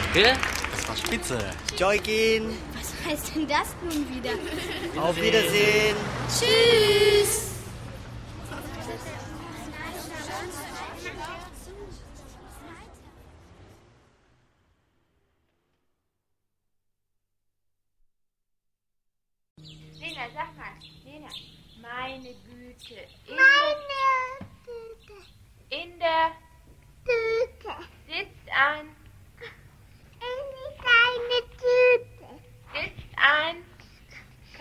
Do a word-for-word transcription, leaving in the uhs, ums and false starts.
Danke, das war spitze. Joygin. Was heißt denn das nun wieder? Auf Wiedersehen. Tschüss. Lena, sag mal, Lena, meine Güte. In Meine Güte. Der, in der Güte. sitzt ein